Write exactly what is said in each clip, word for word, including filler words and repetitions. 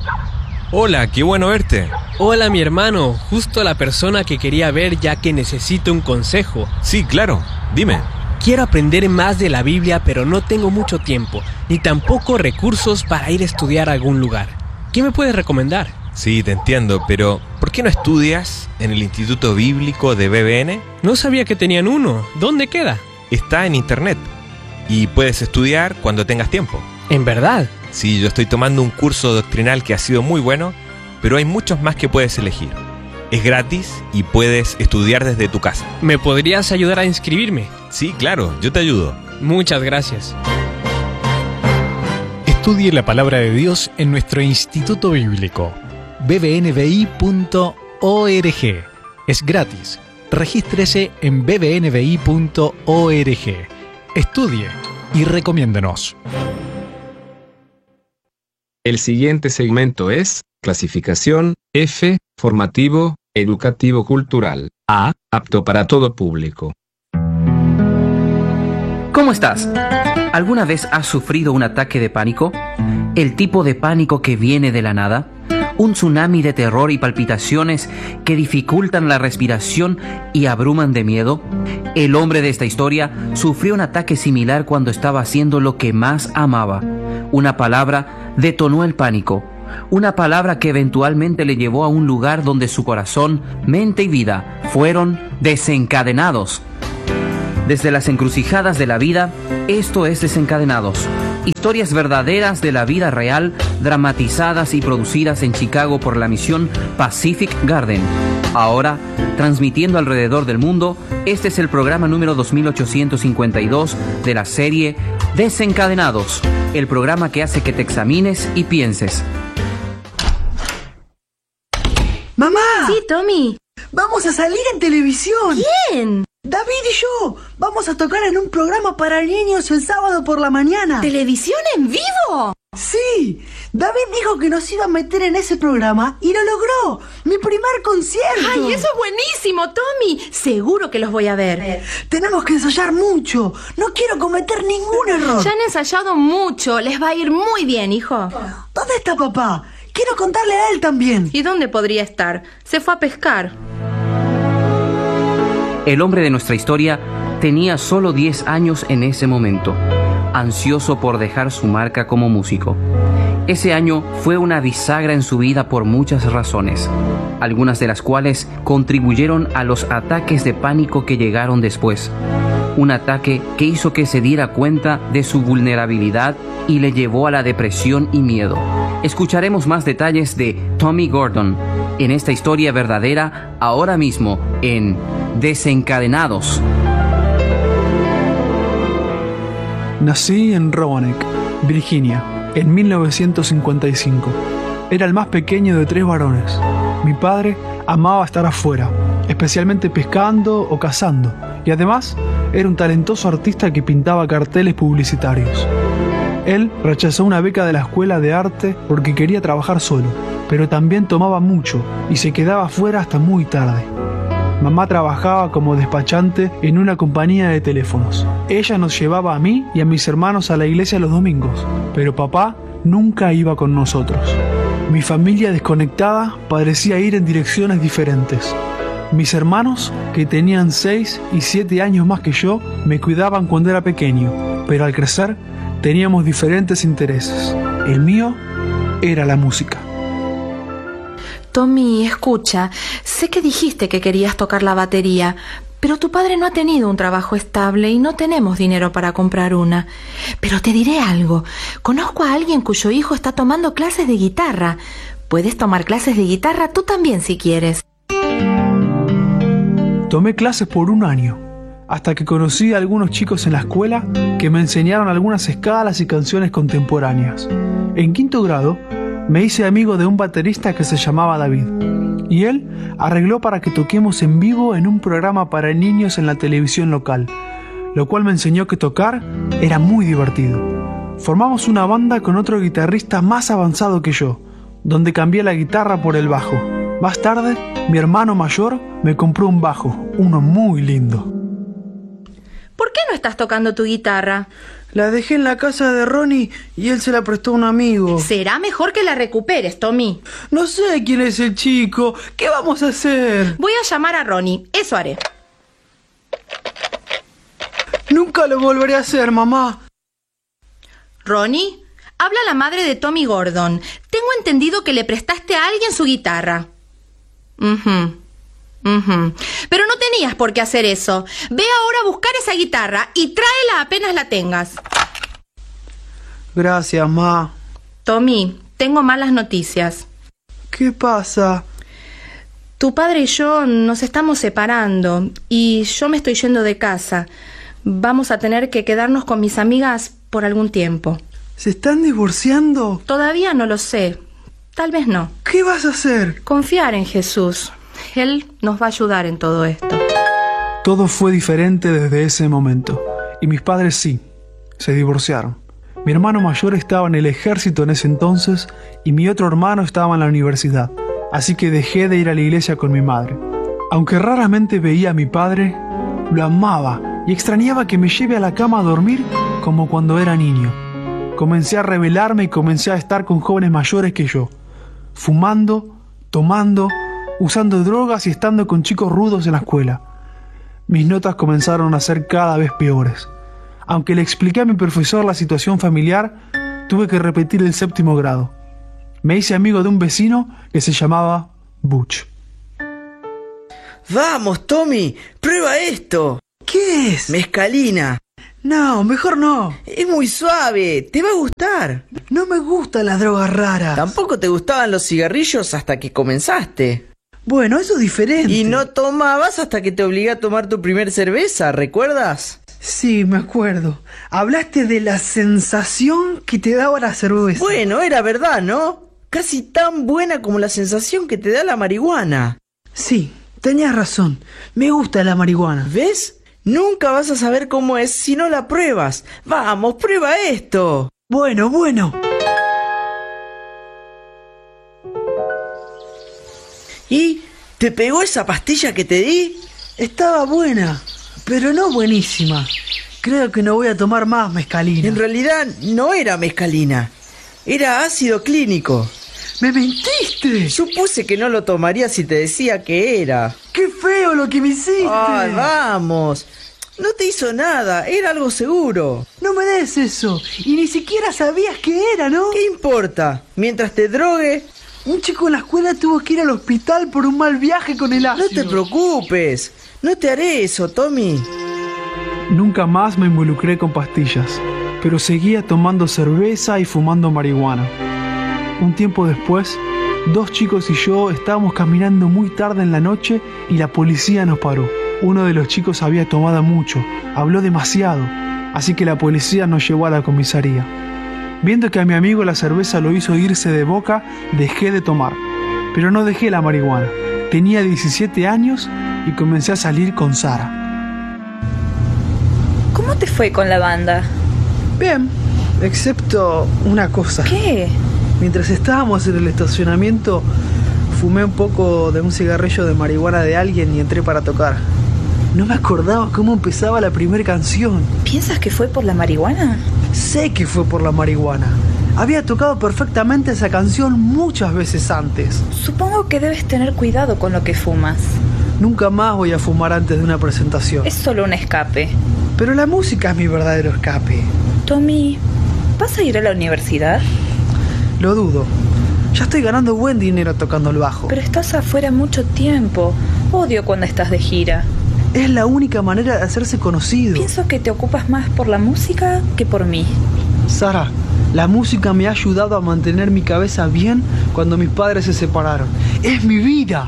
Hola, qué bueno verte. Hola, mi hermano, justo la persona que quería ver ya que necesito un consejo. Sí, claro, dime. Quiero aprender más de la Biblia, pero no tengo mucho tiempo, ni tampoco recursos para ir a estudiar a algún lugar. ¿Qué me puedes recomendar? Sí, te entiendo, pero ¿por qué no estudias en el Instituto Bíblico de B B N? No sabía que tenían uno. ¿Dónde queda? Está en internet y puedes estudiar cuando tengas tiempo. ¿En verdad? Sí, yo estoy tomando un curso doctrinal que ha sido muy bueno, pero hay muchos más que puedes elegir. Es gratis y puedes estudiar desde tu casa. ¿Me podrías ayudar a inscribirme? Sí, claro, yo te ayudo. Muchas gracias. Estudie la palabra de Dios en nuestro Instituto Bíblico, b b n b i punto org. Es gratis. Regístrese en b b n b i punto org. Estudie y recomiéndenos. El siguiente segmento es clasificación F, formativo, educativo cultural. A, apto para todo público. ¿Cómo estás? ¿Alguna vez has sufrido un ataque de pánico? ¿El tipo de pánico que viene de la nada? ¿Un tsunami de terror y palpitaciones que dificultan la respiración y abruman de miedo? El hombre de esta historia sufrió un ataque similar cuando estaba haciendo lo que más amaba. Una palabra detonó el pánico. Una palabra que eventualmente le llevó a un lugar donde su corazón, mente y vida fueron desencadenados. Desde las encrucijadas de la vida, esto es Desencadenados. Historias verdaderas de la vida real, dramatizadas y producidas en Chicago por la misión Pacific Garden. Ahora, transmitiendo alrededor del mundo, este es el programa número dos mil ochocientos cincuenta y dos de la serie Desencadenados, el programa que hace que te examines y pienses. ¡Mamá! Sí, Tommy. ¡Vamos a salir en televisión! ¿Quién? David y yo. Vamos a tocar en un programa para niños el sábado por la mañana. ¿Televisión en vivo? Sí. David dijo que nos iba a meter en ese programa y lo logró. ¡Mi primer concierto! ¡Ay, eso es buenísimo, Tommy! Seguro que los voy a ver. Tenemos que ensayar mucho. No quiero cometer ningún error. Ya han ensayado mucho. Les va a ir muy bien, hijo. ¿Dónde está papá? Quiero contarle a él también. ¿Y dónde podría estar? Se fue a pescar. El hombre de nuestra historia tenía solo diez años en ese momento, ansioso por dejar su marca como músico. Ese año fue una bisagra en su vida por muchas razones, algunas de las cuales contribuyeron a los ataques de pánico que llegaron después. Un ataque que hizo que se diera cuenta de su vulnerabilidad y le llevó a la depresión y miedo. Escucharemos más detalles de Tommy Gordon en esta historia verdadera ahora mismo en Desencadenados. Nací en Roanoke, Virginia, en mil novecientos cincuenta y cinco. Era el más pequeño de tres varones. Mi padre amaba estar afuera, especialmente pescando o cazando, y además era un talentoso artista que pintaba carteles publicitarios. Él rechazó una beca de la escuela de arte porque quería trabajar solo, pero también tomaba mucho y se quedaba afuera hasta muy tarde. Mamá trabajaba como despachante en una compañía de teléfonos. Ella nos llevaba a mí y a mis hermanos a la iglesia los domingos, pero papá nunca iba con nosotros. Mi familia desconectada parecía ir en direcciones diferentes. Mis hermanos, que tenían seis y siete años más que yo, me cuidaban cuando era pequeño, pero al crecer teníamos diferentes intereses. El mío era la música. Tommy, escucha, sé que dijiste que querías tocar la batería, pero tu padre no ha tenido un trabajo estable y no tenemos dinero para comprar una. Pero te diré algo, conozco a alguien cuyo hijo está tomando clases de guitarra. Puedes tomar clases de guitarra tú también si quieres. Tomé clases por un año, hasta que conocí a algunos chicos en la escuela que me enseñaron algunas escalas y canciones contemporáneas. En quinto grado, me hice amigo de un baterista que se llamaba David, y él arregló para que toquemos en vivo en un programa para niños en la televisión local, lo cual me enseñó que tocar era muy divertido. Formamos una banda con otro guitarrista más avanzado que yo, donde cambié la guitarra por el bajo. Más tarde, mi hermano mayor me compró un bajo, uno muy lindo. ¿Por qué no estás tocando tu guitarra? La dejé en la casa de Ronnie y él se la prestó a un amigo. Será mejor que la recuperes, Tommy. No sé quién es el chico. ¿Qué vamos a hacer? Voy a llamar a Ronnie. Eso haré. Nunca lo volveré a hacer, mamá. Ronnie, habla la madre de Tommy Gordon. Tengo entendido que le prestaste a alguien su guitarra. Mhm. Mhm. Pero no tenías por qué hacer eso. Ve ahora a buscar esa guitarra y tráela apenas la tengas. Gracias, ma. Tommy, tengo malas noticias. ¿Qué pasa? Tu padre y yo nos estamos separando y yo me estoy yendo de casa. Vamos a tener que quedarnos con mis amigas por algún tiempo. ¿Se están divorciando? Todavía no lo sé. Tal vez no. ¿Qué vas a hacer? Confiar en Jesús. Él nos va a ayudar en todo esto. Todo fue diferente desde ese momento. Y mis padres sí, se divorciaron. Mi hermano mayor estaba en el ejército en ese entonces y mi otro hermano estaba en la universidad. Así que dejé de ir a la iglesia con mi madre. Aunque raramente veía a mi padre, lo amaba y extrañaba que me lleve a la cama a dormir como cuando era niño. Comencé a rebelarme y comencé a estar con jóvenes mayores que yo, fumando, tomando, usando drogas y estando con chicos rudos en la escuela. Mis notas comenzaron a ser cada vez peores. Aunque le expliqué a mi profesor la situación familiar, tuve que repetir el séptimo grado. Me hice amigo de un vecino que se llamaba Butch. ¡Vamos, Tommy! ¡Prueba esto! ¿Qué es? Mezcalina. No, mejor no. Es muy suave, te va a gustar. No me gustan las drogas raras. Tampoco te gustaban los cigarrillos hasta que comenzaste. Bueno, eso es diferente. Y no tomabas hasta que te obligué a tomar tu primer cerveza, ¿recuerdas? Sí, me acuerdo. Hablaste de la sensación que te daba la cerveza. Bueno, era verdad, ¿no? Casi tan buena como la sensación que te da la marihuana. Sí, tenías razón. Me gusta la marihuana. ¿Ves? Nunca vas a saber cómo es si no la pruebas. Vamos, prueba esto. Bueno, bueno. ¿Y te pegó esa pastilla que te di? Estaba buena, pero no buenísima. Creo que no voy a tomar más mezcalina. En realidad no era mezcalina. Era ácido clínico. ¡Me mentiste! Supuse que no lo tomarías si te decía que era. ¡Qué feo lo que me hiciste! ¡Ay, vamos! No te hizo nada, era algo seguro. No me des eso. Y ni siquiera sabías qué era, ¿no? ¿Qué importa? Mientras te drogue... Un chico en la escuela tuvo que ir al hospital por un mal viaje con el ácido. No te preocupes. No te haré eso, Tommy. Nunca más me involucré con pastillas, pero seguía tomando cerveza y fumando marihuana. Un tiempo después, dos chicos y yo estábamos caminando muy tarde en la noche y la policía nos paró. Uno de los chicos había tomado mucho, habló demasiado, así que la policía nos llevó a la comisaría. Viendo que a mi amigo la cerveza lo hizo irse de boca, dejé de tomar. Pero no dejé la marihuana. Tenía diecisiete años y comencé a salir con Sara. ¿Cómo te fue con la banda? Bien, excepto una cosa. ¿Qué? Mientras estábamos en el estacionamiento, fumé un poco de un cigarrillo de marihuana de alguien y entré para tocar. No me acordaba cómo empezaba la primera canción. ¿Piensas que fue por la marihuana? Sé que fue por la marihuana. Había tocado perfectamente esa canción muchas veces antes. Supongo que debes tener cuidado con lo que fumas. Nunca más voy a fumar antes de una presentación. Es solo un escape. Pero la música es mi verdadero escape. Tommy, ¿vas a ir a la universidad? Lo dudo. Ya estoy ganando buen dinero tocando el bajo. Pero estás afuera mucho tiempo. Odio cuando estás de gira. Es la única manera de hacerse conocido. Pienso que te ocupas más por la música que por mí. Sara, la música me ha ayudado a mantener mi cabeza bien cuando mis padres se separaron. ¡Es mi vida!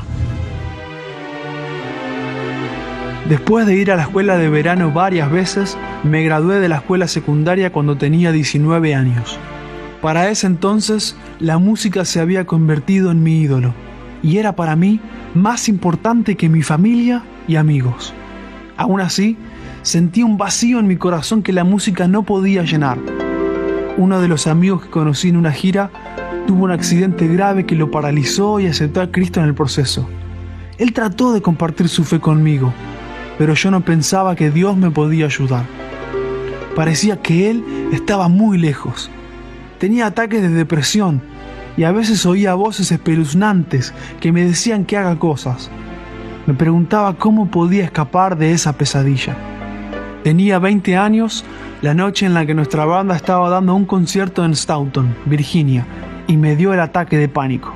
Después de ir a la escuela de verano varias veces, me gradué de la escuela secundaria cuando tenía diecinueve años. Para ese entonces, la música se había convertido en mi ídolo y era para mí más importante que mi familia y amigos. Aún así, sentí un vacío en mi corazón que la música no podía llenar. Uno de los amigos que conocí en una gira tuvo un accidente grave que lo paralizó y aceptó a Cristo en el proceso. Él trató de compartir su fe conmigo, pero yo no pensaba que Dios me podía ayudar. Parecía que él estaba muy lejos. Tenía ataques de depresión y a veces oía voces espeluznantes que me decían que haga cosas. Me preguntaba cómo podía escapar de esa pesadilla. Tenía veinte años, la noche en la que nuestra banda estaba dando un concierto en Staunton, Virginia, y me dio el ataque de pánico.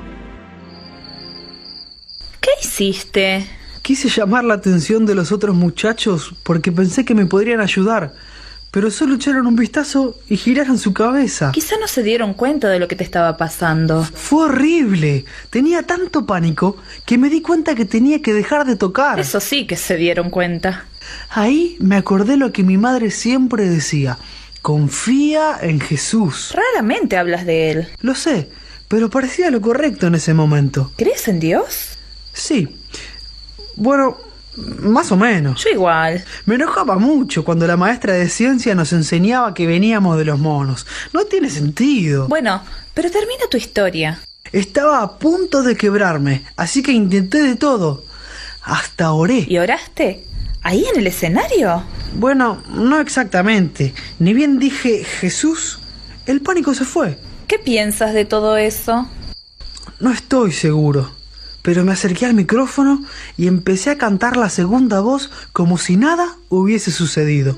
¿Qué hiciste? Quise llamar la atención de los otros muchachos porque pensé que me podrían ayudar, pero solo echaron un vistazo y giraron su cabeza. Quizá no se dieron cuenta de lo que te estaba pasando. Fue horrible. Tenía tanto pánico que me di cuenta que tenía que dejar de tocar. Eso sí que se dieron cuenta. Ahí me acordé lo que mi madre siempre decía: confía en Jesús. Raramente hablas de él. Lo sé, pero parecía lo correcto en ese momento. ¿Crees en Dios? Sí. Bueno, más o menos. Yo igual. Me enojaba mucho cuando la maestra de ciencia nos enseñaba que veníamos de los monos. No tiene sentido. Bueno, pero termina tu historia. Estaba a punto de quebrarme, así que intenté de todo. Hasta oré. ¿Y oraste? ¿Ahí en el escenario? Bueno, no exactamente. Ni bien dije Jesús, el pánico se fue. ¿Qué piensas de todo eso? No estoy seguro, pero me acerqué al micrófono y empecé a cantar la segunda voz como si nada hubiese sucedido.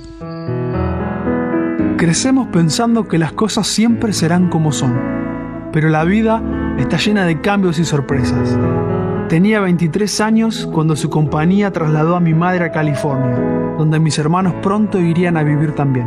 Crecemos pensando que las cosas siempre serán como son, pero la vida está llena de cambios y sorpresas. Tenía veintitrés años cuando su compañía trasladó a mi madre a California, donde mis hermanos pronto irían a vivir también.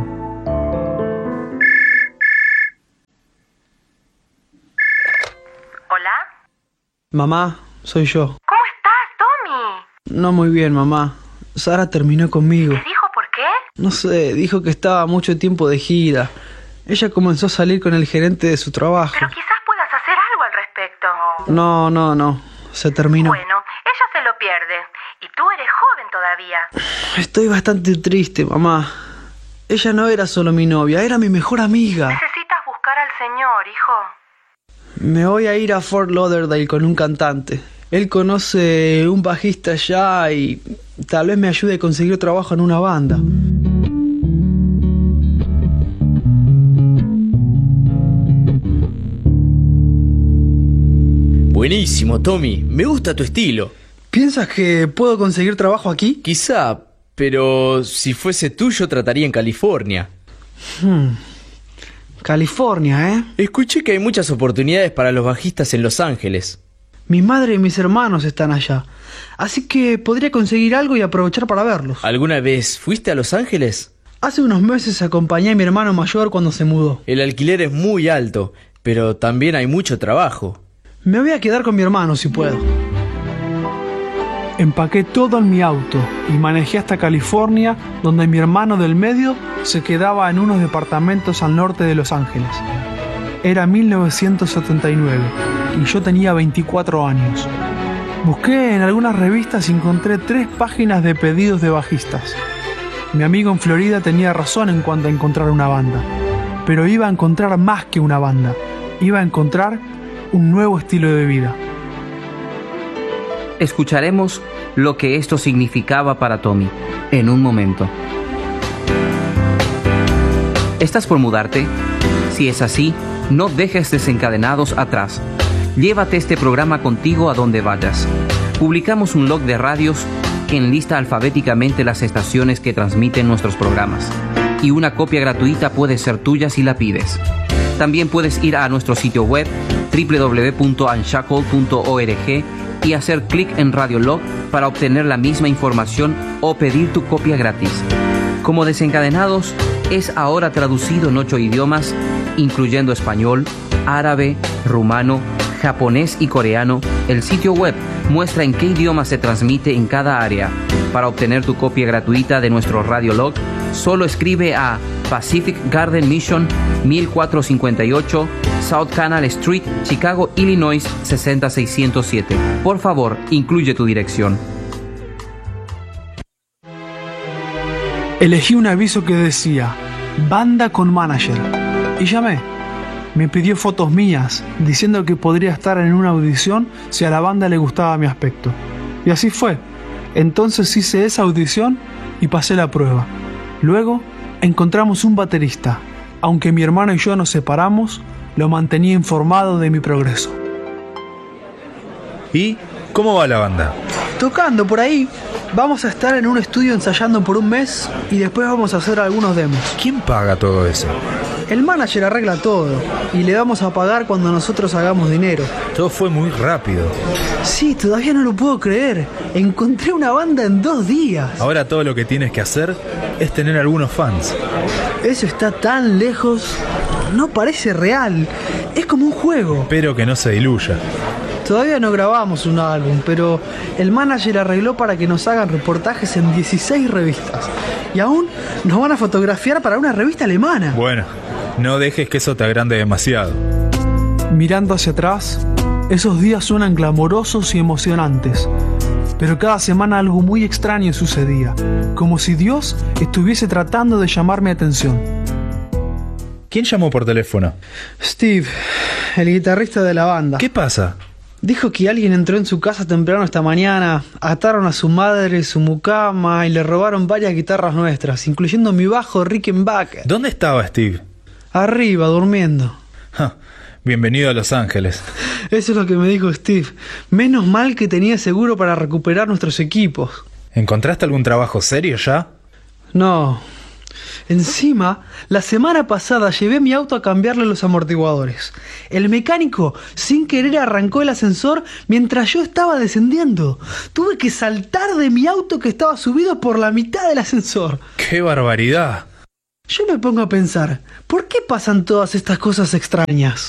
¿Hola? Mamá, soy yo. ¿Cómo estás, Tommy? No muy bien, mamá. Sara terminó conmigo. ¿Te dijo por qué? No sé, dijo que estaba mucho tiempo de gira. Ella comenzó a salir con el gerente de su trabajo. Pero quizás puedas hacer algo al respecto. No, no, no. Se terminó. Bueno, ella se lo pierde. Y tú eres joven todavía. Estoy bastante triste, mamá. Ella no era solo mi novia, era mi mejor amiga. Necesitas buscar al Señor, hijo. Me voy a ir a Fort Lauderdale con un cantante. Él conoce un bajista allá y tal vez me ayude a conseguir trabajo en una banda. Buenísimo, Tommy. Me gusta tu estilo. ¿Piensas que puedo conseguir trabajo aquí? Quizá, pero si fuese tuyo trataría en California. Hmm. California, ¿eh? Escuché que hay muchas oportunidades para los bajistas en Los Ángeles. Mi madre y mis hermanos están allá, así que podría conseguir algo y aprovechar para verlos. ¿Alguna vez fuiste a Los Ángeles? Hace unos meses acompañé a mi hermano mayor cuando se mudó. El alquiler es muy alto, pero también hay mucho trabajo. Me voy a quedar con mi hermano si puedo. Empaqué todo en mi auto y manejé hasta California, donde mi hermano del medio se quedaba en unos departamentos al norte de Los Ángeles. Era mil novecientos setenta y nueve y yo tenía veinticuatro años. Busqué en algunas revistas y encontré tres páginas de pedidos de bajistas. Mi amigo en Florida tenía razón en cuanto a encontrar una banda, pero iba a encontrar más que una banda. Iba a encontrar un nuevo estilo de vida. Escucharemos lo que esto significaba para Tommy en un momento. ¿Estás por mudarte? Si es así, no dejes Desencadenados atrás. Llévate este programa contigo a donde vayas. Publicamos un log de radios que enlista alfabéticamente las estaciones que transmiten nuestros programas. Y una copia gratuita puede ser tuya si la pides. También puedes ir a nuestro sitio web doble u doble u doble u punto unshackled punto org y hacer clic en Radio Log para obtener la misma información o pedir tu copia gratis. Como Desencadenados es ahora traducido en ocho idiomas, incluyendo español, árabe, rumano, japonés y coreano, el sitio web muestra en qué idioma se transmite en cada área. Para obtener tu copia gratuita de nuestro Radio Log, solo escribe a Pacific Garden Mission mil cuatrocientos cincuenta y ocho South Canal Street, Chicago, Illinois seis cero seis cero siete. Por favor, incluye tu dirección. Elegí un aviso que decía Banda con manager y llamé. Me pidió fotos mías, diciendo que podría estar en una audición si a la banda le gustaba mi aspecto. Y así fue. Entonces hice esa audición y pasé la prueba. Luego encontramos un baterista. Aunque mi hermano y yo nos separamos, lo mantenía informado de mi progreso. ¿Y cómo va la banda? Tocando por ahí. Vamos a estar en un estudio ensayando por un mes y después vamos a hacer algunos demos. ¿Quién paga todo eso? El manager arregla todo y le vamos a pagar cuando nosotros hagamos dinero. Todo fue muy rápido. Sí, todavía no lo puedo creer. Encontré una banda en dos días. Ahora todo lo que tienes que hacer es tener algunos fans. Eso está tan lejos. No parece real. Es como un juego. Espero que no se diluya. Todavía no grabamos un álbum, pero el manager arregló para que nos hagan reportajes en dieciséis revistas. Y aún nos van a fotografiar para una revista alemana. Bueno, no dejes que eso te agrande demasiado. Mirando hacia atrás, esos días suenan glamorosos y emocionantes. Pero cada semana algo muy extraño sucedía, como si Dios estuviese tratando de llamar mi atención. ¿Quién llamó por teléfono? Steve, el guitarrista de la banda. ¿Qué pasa? Dijo que alguien entró en su casa temprano esta mañana, ataron a su madre, su mucama y le robaron varias guitarras nuestras, incluyendo mi bajo Rickenbacker. ¿Dónde estaba Steve? Arriba, durmiendo. Ja, bienvenido a Los Ángeles. Eso es lo que me dijo Steve. Menos mal que tenía seguro para recuperar nuestros equipos. ¿Encontraste algún trabajo serio ya? No. Encima, la semana pasada llevé mi auto a cambiarle los amortiguadores. El mecánico, sin querer, arrancó el ascensor mientras yo estaba descendiendo. Tuve que saltar de mi auto que estaba subido por la mitad del ascensor. ¡Qué barbaridad! Yo me pongo a pensar, ¿por qué pasan todas estas cosas extrañas?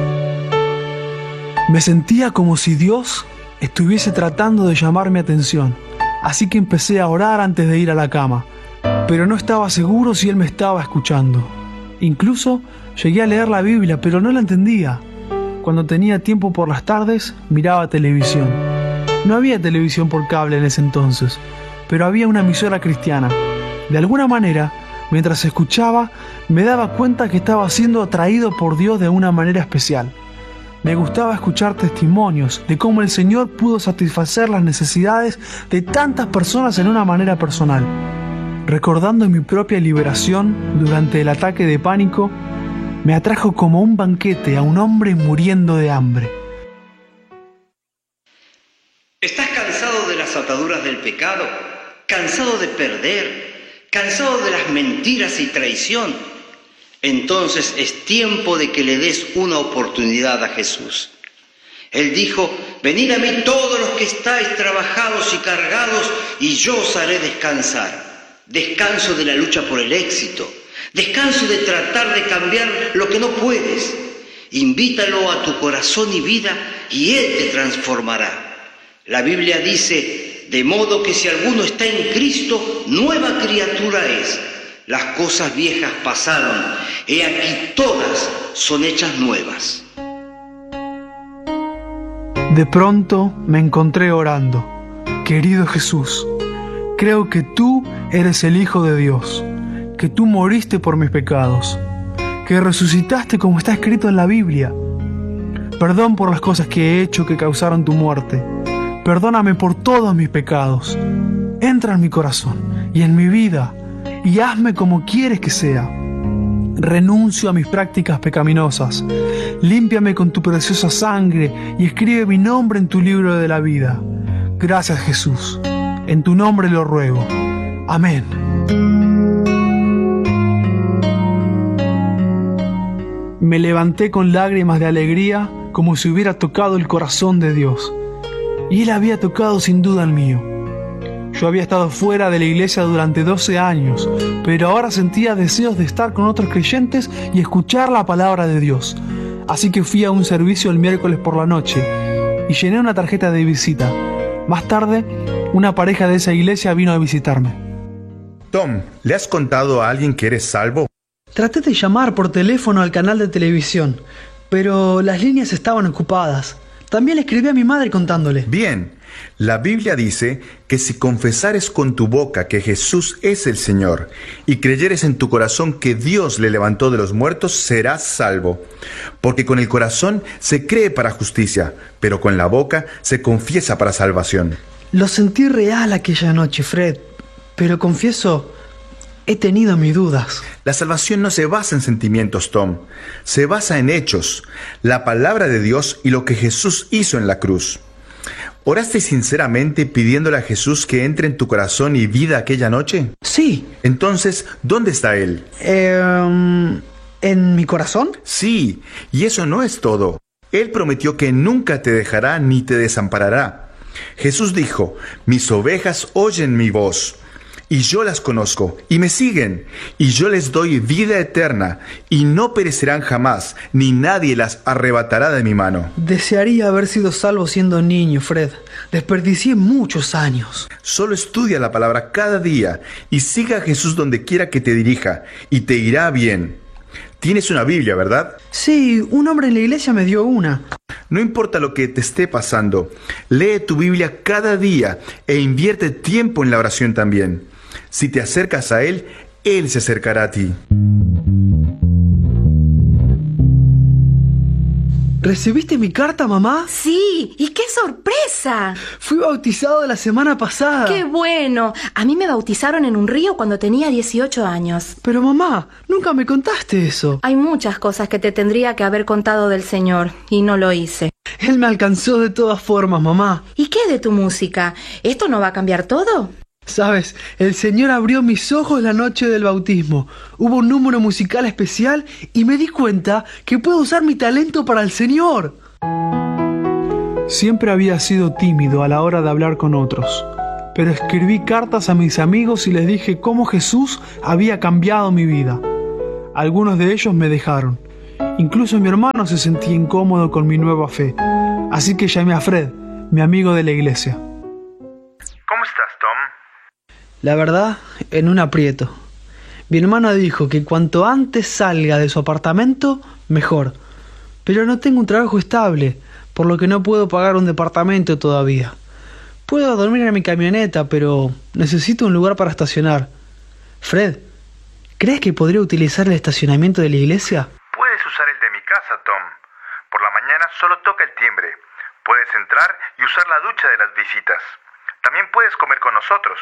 Me sentía como si Dios estuviese tratando de llamar mi atención. Así que empecé a orar antes de ir a la cama. Pero no estaba seguro si él me estaba escuchando. Incluso llegué a leer la Biblia, pero no la entendía. Cuando tenía tiempo por las tardes, miraba televisión. No había televisión por cable en ese entonces, pero había una emisora cristiana. De alguna manera, mientras escuchaba, me daba cuenta que estaba siendo atraído por Dios de una manera especial. Me gustaba escuchar testimonios de cómo el Señor pudo satisfacer las necesidades de tantas personas en una manera personal. Recordando mi propia liberación durante el ataque de pánico, me atrajo como un banquete a un hombre muriendo de hambre. ¿Estás cansado de las ataduras del pecado? ¿Cansado de perder? ¿Cansado de las mentiras y traición? Entonces es tiempo de que le des una oportunidad a Jesús. Él dijo: venid a mí todos los que estáis trabajados y cargados, y yo os haré descansar. Descanso de la lucha por el éxito. Descanso de tratar de cambiar lo que no puedes. Invítalo a tu corazón y vida y Él te transformará. La Biblia dice: de modo que si alguno está en Cristo, nueva criatura es. Las cosas viejas pasaron, he aquí todas son hechas nuevas. De pronto me encontré orando. Querido Jesús, creo que tú eres el Hijo de Dios, que tú moriste por mis pecados, que resucitaste como está escrito en la Biblia. Perdón por las cosas que he hecho que causaron tu muerte. Perdóname por todos mis pecados. Entra en mi corazón y en mi vida y hazme como quieres que sea. Renuncio a mis prácticas pecaminosas. Límpiame con tu preciosa sangre y escribe mi nombre en tu libro de la vida. Gracias, Jesús. En tu nombre lo ruego. Amén. Me levanté con lágrimas de alegría, como si hubiera tocado el corazón de Dios. Y Él había tocado sin duda el mío. Yo había estado fuera de la iglesia durante doce años, pero ahora sentía deseos de estar con otros creyentes y escuchar la palabra de Dios. Así que fui a un servicio el miércoles por la noche y llené una tarjeta de visita. Más tarde, una pareja de esa iglesia vino a visitarme. Tom, ¿le has contado a alguien que eres salvo? Traté de llamar por teléfono al canal de televisión, pero las líneas estaban ocupadas. También le escribí a mi madre contándole. Bien, la Biblia dice que si confesares con tu boca que Jesús es el Señor y creyeres en tu corazón que Dios le levantó de los muertos, serás salvo. Porque con el corazón se cree para justicia, pero con la boca se confiesa para salvación. Lo sentí real aquella noche, Fred, pero confieso, he tenido mis dudas. La salvación no se basa en sentimientos, Tom. Se basa en hechos, la palabra de Dios y lo que Jesús hizo en la cruz. ¿Oraste sinceramente pidiéndole a Jesús que entre en tu corazón y vida aquella noche? Sí. Entonces, ¿dónde está Él? Eh, ¿En mi corazón? Sí, y eso no es todo. Él prometió que nunca te dejará ni te desamparará. Jesús dijo, mis ovejas oyen mi voz, y yo las conozco, y me siguen, y yo les doy vida eterna, y no perecerán jamás, ni nadie las arrebatará de mi mano. Desearía haber sido salvo siendo niño, Fred. Desperdicié muchos años. Solo estudia la palabra cada día, y siga a Jesús donde quiera que te dirija, y te irá bien. Tienes una Biblia, ¿verdad? Sí, un hombre en la iglesia me dio una. No importa lo que te esté pasando, lee tu Biblia cada día e invierte tiempo en la oración también. Si te acercas a Él, Él se acercará a ti. ¿Recibiste mi carta, mamá? Sí, y qué sorpresa. Fui bautizado la semana pasada. ¡Qué bueno! A mí me bautizaron en un río cuando tenía dieciocho años. Pero mamá, nunca me contaste eso. Hay muchas cosas que te tendría que haber contado del Señor, y no lo hice. Él me alcanzó de todas formas, mamá. ¿Y qué de tu música? ¿Esto no va a cambiar todo? Sabes, el Señor abrió mis ojos la noche del bautismo. Hubo un número musical especial y me di cuenta que puedo usar mi talento para el Señor. Siempre había sido tímido a la hora de hablar con otros, pero escribí cartas a mis amigos y les dije cómo Jesús había cambiado mi vida. Algunos de ellos me dejaron. Incluso mi hermano se sentía incómodo con mi nueva fe. Así que llamé a Fred, mi amigo de la iglesia. ¿Cómo estás, Tom? La verdad, en un aprieto. Mi hermano dijo que cuanto antes salga de su apartamento, mejor. Pero no tengo un trabajo estable, por lo que no puedo pagar un departamento todavía. Puedo dormir en mi camioneta, pero necesito un lugar para estacionar. Fred, ¿crees que podría utilizar el estacionamiento de la iglesia? Puedes usar el de mi casa, Tom. Por la mañana solo toca el timbre. Puedes entrar y usar la ducha de las visitas. También puedes comer con nosotros.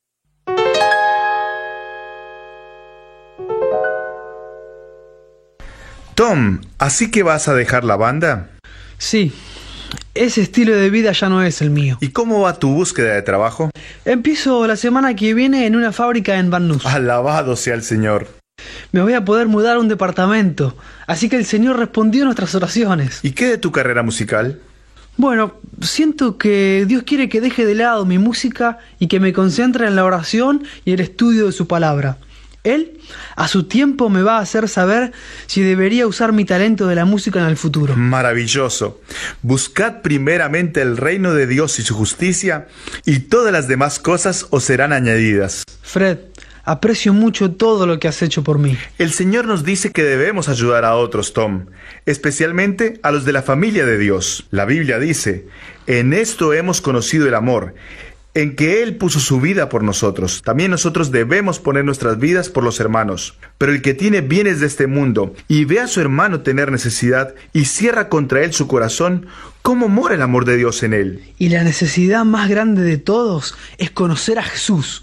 Tom, ¿así que vas a dejar la banda? Sí, ese estilo de vida ya no es el mío. ¿Y cómo va tu búsqueda de trabajo? Empiezo la semana que viene en una fábrica en Van Nuys. Alabado sea el Señor. Me voy a poder mudar a un departamento, así que el Señor respondió a nuestras oraciones. ¿Y qué de tu carrera musical? Bueno, siento que Dios quiere que deje de lado mi música y que me concentre en la oración y el estudio de su palabra. Él, a su tiempo, me va a hacer saber si debería usar mi talento de la música en el futuro. Maravilloso. Buscad primeramente el reino de Dios y su justicia, y todas las demás cosas os serán añadidas. Fred, aprecio mucho todo lo que has hecho por mí. El Señor nos dice que debemos ayudar a otros, Tom, especialmente a los de la familia de Dios. La Biblia dice, en esto hemos conocido el amor, en que Él puso su vida por nosotros. También nosotros debemos poner nuestras vidas por los hermanos. Pero el que tiene bienes de este mundo y ve a su hermano tener necesidad y cierra contra él su corazón, ¿cómo mora el amor de Dios en él? Y la necesidad más grande de todos es conocer a Jesús.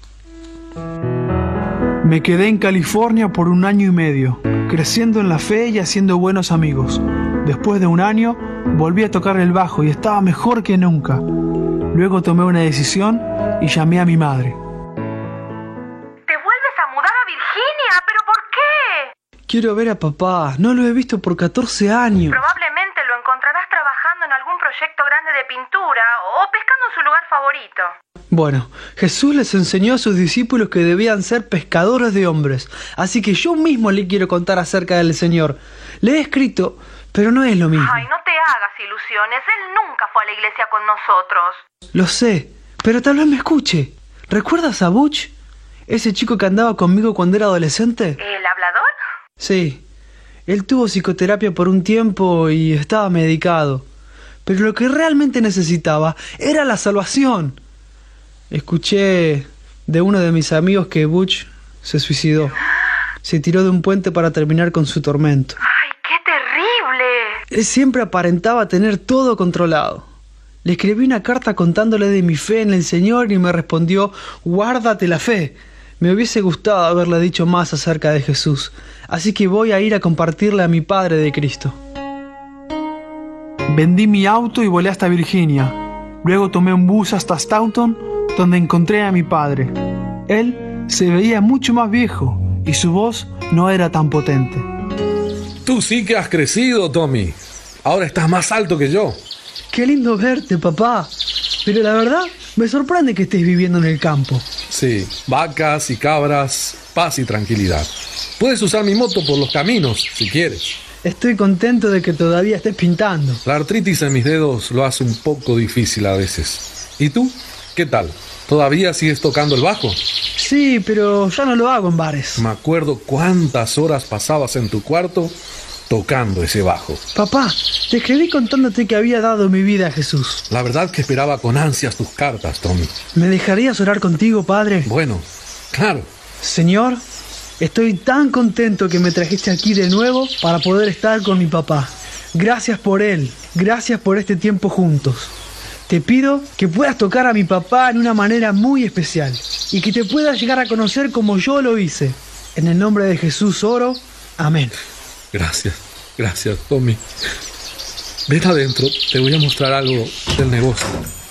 Me quedé en California por un año y medio, creciendo en la fe y haciendo buenos amigos. Después de un año, volví a tocar el bajo y estaba mejor que nunca. Luego tomé una decisión y llamé a mi madre. ¿Te vuelves a mudar a Virginia? ¿Pero por qué? Quiero ver a papá. No lo he visto por catorce años. Probablemente lo encontrarás trabajando en algún proyecto grande de pintura o pescando en su lugar favorito. Bueno, Jesús les enseñó a sus discípulos que debían ser pescadores de hombres. Así que yo mismo le quiero contar acerca del Señor. Le he escrito, pero no es lo mismo. Ay, no te hagas ilusiones. Él nunca fue a la iglesia con nosotros. Lo sé, pero tal vez me escuche. ¿Recuerdas a Butch? ¿Ese chico que andaba conmigo cuando era adolescente? ¿El hablador? Sí. Él tuvo psicoterapia por un tiempo y estaba medicado. Pero lo que realmente necesitaba era la salvación. Escuché de uno de mis amigos que Butch se suicidó. Se tiró de un puente para terminar con su tormento. ¡Ay, qué terrible! Él siempre aparentaba tener todo controlado. Le escribí una carta contándole de mi fe en el Señor y me respondió, guárdate la fe. Me hubiese gustado haberle dicho más acerca de Jesús, así que voy a ir a compartirle a mi padre de Cristo. Vendí mi auto y volé hasta Virginia. Luego tomé un bus hasta Staunton, donde encontré a mi padre. Él se veía mucho más viejo y su voz no era tan potente. Tú sí que has crecido, Tommy. Ahora estás más alto que yo. Qué lindo verte, papá. Pero la verdad, me sorprende que estés viviendo en el campo. Sí, vacas y cabras, paz y tranquilidad. Puedes usar mi moto por los caminos, si quieres. Estoy contento de que todavía estés pintando. La artritis en mis dedos lo hace un poco difícil a veces. ¿Y tú? ¿Qué tal? ¿Todavía sigues tocando el bajo? Sí, pero ya no lo hago en bares. Me acuerdo cuántas horas pasabas en tu cuarto tocando ese bajo. Papá, te escribí contándote que había dado mi vida a Jesús. La verdad que esperaba con ansias tus cartas, Tommy. ¿Me dejarías orar contigo, padre? Bueno, claro. Señor, estoy tan contento que me trajiste aquí de nuevo para poder estar con mi papá. Gracias por él, gracias por este tiempo juntos. Te pido que puedas tocar a mi papá en una manera muy especial y que te puedas llegar a conocer como yo lo hice. En el nombre de Jesús oro. Amén. Gracias, gracias, Tommy. Ven adentro, te voy a mostrar algo del negocio.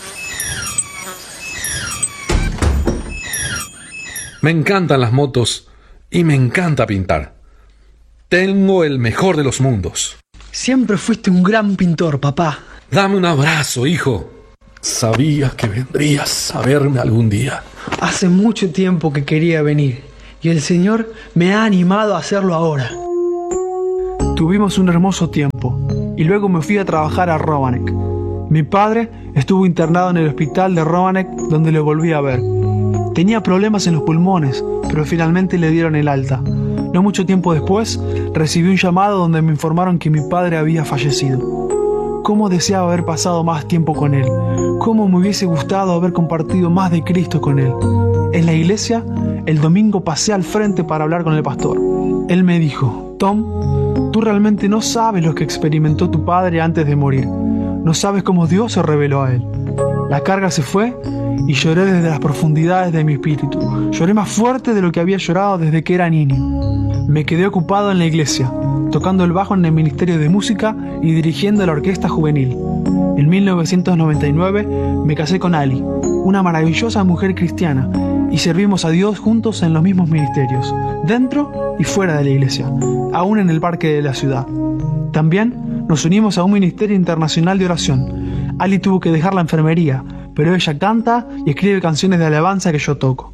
Me encantan las motos y me encanta pintar. Tengo el mejor de los mundos. Siempre fuiste un gran pintor, papá. Dame un abrazo, hijo. Sabía que vendrías a verme algún día. Hace mucho tiempo que quería venir y el Señor me ha animado a hacerlo ahora. Tuvimos un hermoso tiempo y luego me fui a trabajar a Roanoke. Mi padre estuvo internado en el hospital de Roanoke, donde lo volví a ver. Tenía problemas en los pulmones, pero finalmente le dieron el alta. No mucho tiempo después, recibí un llamado donde me informaron que mi padre había fallecido. Cómo deseaba haber pasado más tiempo con él. Cómo me hubiese gustado haber compartido más de Cristo con él. En la iglesia, el domingo pasé al frente para hablar con el pastor. Él me dijo: Tom, tú realmente no sabes lo que experimentó tu padre antes de morir. No sabes cómo Dios se reveló a él. La carga se fue y lloré desde las profundidades de mi espíritu. Lloré más fuerte de lo que había llorado desde que era niño. Me quedé ocupado en la iglesia, tocando el bajo en el Ministerio de Música y dirigiendo la orquesta juvenil. En mil novecientos noventa y nueve me casé con Ali, una maravillosa mujer cristiana, y servimos a Dios juntos en los mismos ministerios, dentro y fuera de la iglesia, aún en el parque de la ciudad. También nos unimos a un ministerio internacional de oración. Ali tuvo que dejar la enfermería, pero ella canta y escribe canciones de alabanza que yo toco.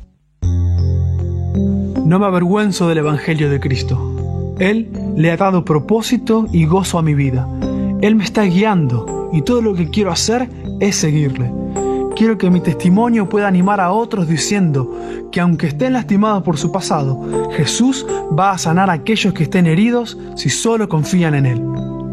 No me avergüenzo del Evangelio de Cristo. Él le ha dado propósito y gozo a mi vida. Él me está guiando y todo lo que quiero hacer es seguirle. Quiero que mi testimonio pueda animar a otros diciendo que aunque estén lastimados por su pasado, Jesús va a sanar a aquellos que estén heridos si solo confían en Él.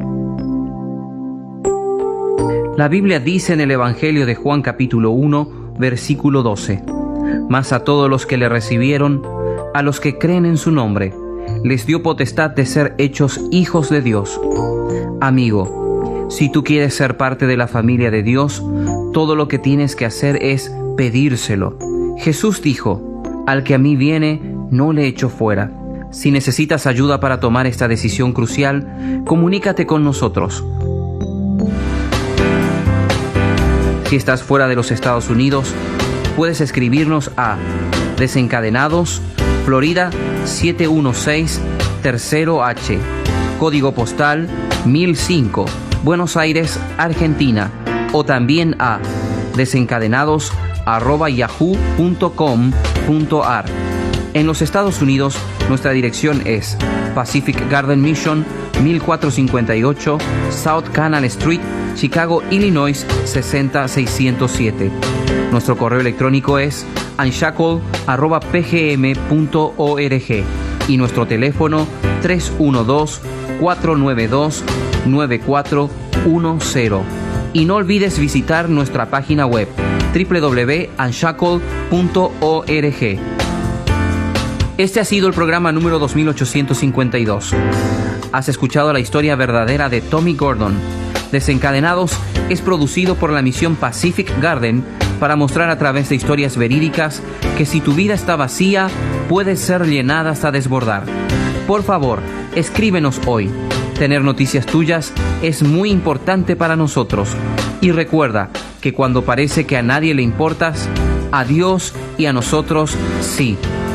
La Biblia dice en el Evangelio de Juan capítulo uno, versículo doce: Mas a todos los que le recibieron, a los que creen en su nombre, les dio potestad de ser hechos hijos de Dios. Amigo, si tú quieres ser parte de la familia de Dios, todo lo que tienes que hacer es pedírselo. Jesús dijo: Al que a mí viene, no le echo fuera. Si necesitas ayuda para tomar esta decisión crucial, comunícate con nosotros. Si estás fuera de los Estados Unidos, puedes escribirnos a Desencadenados, Florida siete uno seis, Tercero H, código postal mil cinco, Buenos Aires, Argentina, o también a desencadenados arroba yahoo punto com punto ar. En los Estados Unidos, nuestra dirección es Pacific Garden Mission, mil cuatrocientos cincuenta y ocho South Canal Street, Chicago, Illinois seis cero seis cero siete. Nuestro correo electrónico es unshackled arroba p g m punto org y nuestro teléfono tres uno dos, cuatro nueve dos, nueve cuatro uno cero. Y no olvides visitar nuestra página web doble u doble u doble u punto unshackled punto org. Este ha sido el programa número dos mil ochocientos cincuenta y dos. Has escuchado la historia verdadera de Tommy Gordon. Desencadenados es producido por la misión Pacific Garden para mostrar a través de historias verídicas que si tu vida está vacía, puede ser llenada hasta desbordar. Por favor, escríbenos hoy. Tener noticias tuyas es muy importante para nosotros. Y recuerda que cuando parece que a nadie le importas, a Dios y a nosotros sí.